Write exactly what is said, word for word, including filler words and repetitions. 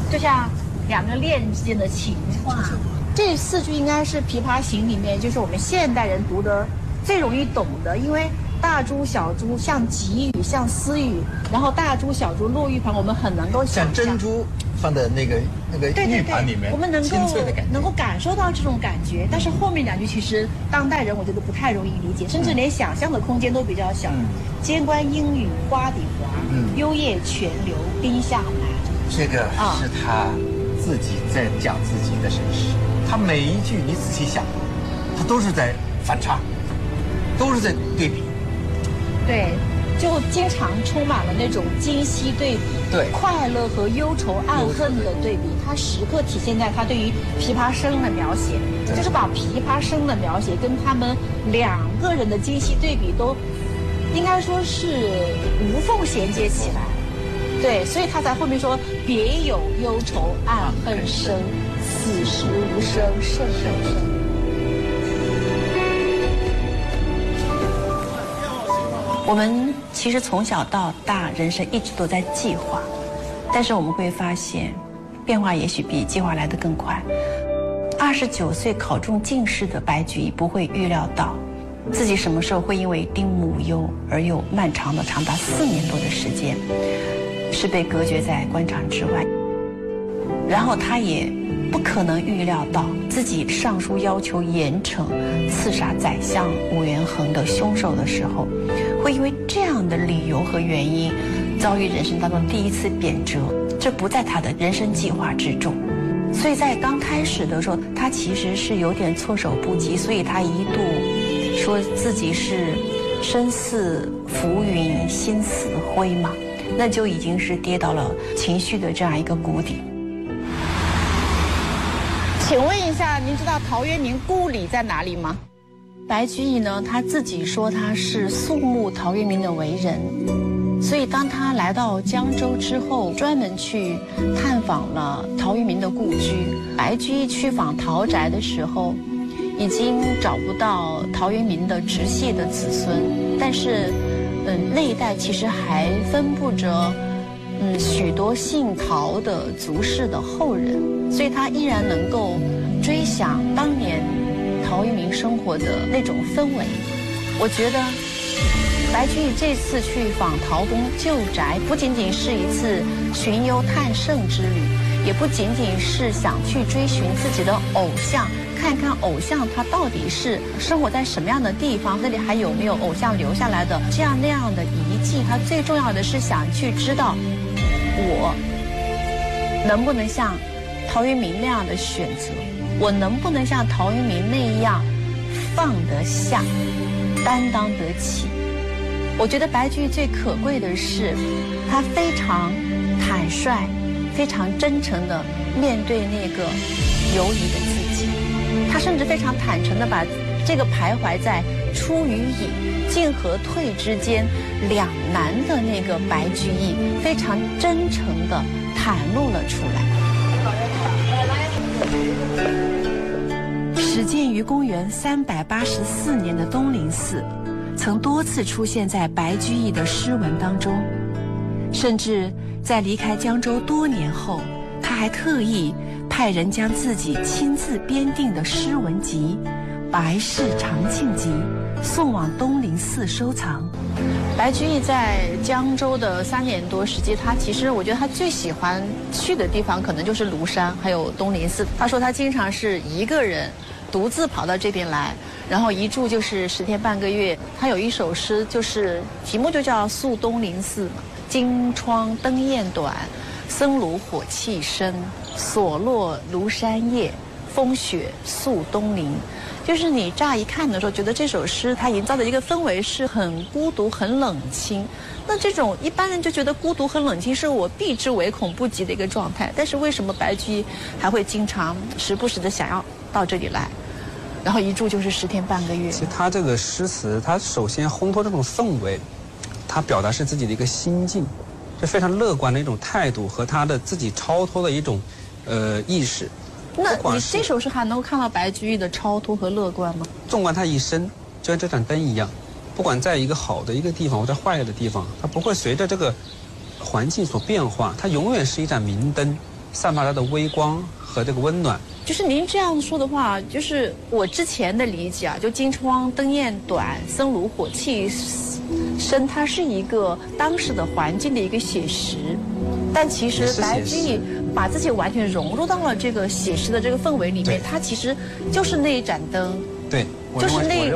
就像两个恋人之间的情话。这四句应该是《琵琶行》里面就是我们现代人读的最容易懂的，因为大珠小珠像急雨像私语，然后大珠小珠落玉盘，我们很能够想像珍珠放在那个那个玉盘里面， 我们能够清脆的感觉， 能够感受到这种感觉。但是后面两句其实当代人我觉得不太容易理解，甚至连想象的空间都比较小。嗯、间关莺语花底滑，嗯、幽夜泉流冰下难。 这个是他自己在讲自己的身世，他每一句你仔细想，他都是在反差，都是在对比。 对。就经常充满了那种今昔对比， 对快乐和忧愁暗恨的对比，它时刻体现在他对于琵琶声的描写，就是把琵琶声的描写跟他们两个人的今昔对比都，应该说是无缝衔接起来。对，所以他在后面说别有忧愁暗恨生，此时无声胜有声。我们其实从小到大，人生一直都在计划，但是我们会发现，变化也许比计划来得更快。二十九岁考中进士的白居易不会预料到，自己什么时候会因为一丁母忧而有漫长的长达四年多的时间，是被隔绝在官场之外。然后他也不可能预料到自己上书要求严惩刺杀宰相武元衡的凶手的时候，会因为这样的理由和原因遭遇人生当中第一次贬谪，这不在他的人生计划之中。所以在刚开始的时候，他其实是有点措手不及，所以他一度说自己是身似浮云心似灰嘛，那就已经是跌到了情绪的这样一个谷底。请问一下，您知道陶渊明故里在哪里吗？白居易呢，他自己说他是肃穆陶渊明的为人，所以当他来到江州之后，专门去探访了陶渊明的故居。白居易去访陶宅的时候，已经找不到陶渊明的直系的子孙，但是，嗯，那一带其实还分布着，嗯，许多姓陶的族氏的后人，所以他依然能够追想当年陶渊明生活的那种氛围。我觉得白居易这次去访陶公旧宅，不仅仅是一次寻幽探胜之旅，也不仅仅是想去追寻自己的偶像，看看偶像他到底是生活在什么样的地方，那里还有没有偶像留下来的这样那样的遗迹。他最重要的是想去知道，我能不能像陶渊明那样的选择，我能不能像陶渊明那样放得下，担当得起。我觉得白居易最可贵的是，他非常坦率，非常真诚地面对那个犹疑的自己。他甚至非常坦诚地把这个徘徊在出与隐、进和退之间两难的那个白居易，非常真诚地袒露了出来。始建于公元三百八十四年的东林寺，曾多次出现在白居易的诗文当中，甚至在离开江州多年后，他还特意派人将自己亲自编订的诗文集《白氏长庆集》送往东林寺收藏。白居易在江州的三年多时间，他其实我觉得他最喜欢去的地方可能就是庐山还有东林寺。他说他经常是一个人独自跑到这边来，然后一住就是十天半个月。他有一首诗，就是题目就叫《宿东林寺》嘛，金窗灯焰短，僧庐火气深，所落庐山夜，风雪宿东林。就是你乍一看的时候，觉得这首诗它营造的一个氛围是很孤独、很冷清。那这种一般人就觉得孤独和冷清是我避之唯恐不及的一个状态。但是为什么白居易还会经常时不时的想要到这里来，然后一住就是十天半个月？ 其实他这个诗词，他首先烘托这种氛围，他表达是自己的一个心境，是非常乐观的一种态度和他的自己超脱的一种呃意识。 那你这首诗还能够看到白居易的超脱和乐观吗？ 纵观他一生，就像这盏灯一样，不管在一个好的一个地方或者坏的地方，它不会随着这个环境所变化，它永远是一盏明灯， 散发它的微光和这个温暖。 就是您这样说的话，就是我之前的理解啊，就金窗灯焰短，僧炉火气深，它是一个当时的环境的一个写实，但其实白居易把自己完全融入到了这个写实的这个氛围里面，它其实就是那一盏灯， 对， 就是那